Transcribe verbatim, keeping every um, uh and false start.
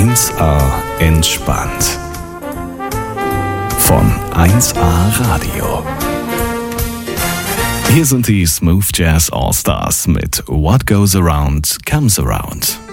eins A entspannt. Von eins A Radio. Hier sind die Smooth Jazz All Stars mit What Goes Around Comes Around.